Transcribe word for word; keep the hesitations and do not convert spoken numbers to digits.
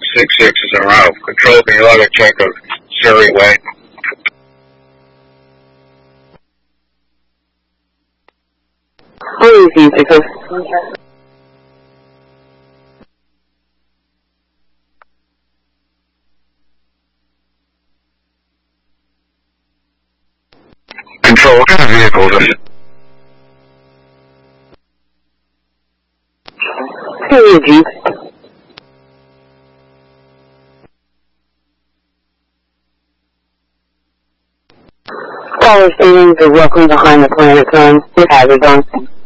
six sixes in a row. Control the auto check of Siri Way. Please, you sixes. Control, what kind of vehicle is this? Period, Jeep. Caller stations are welcome behind the planet sun with hazards on.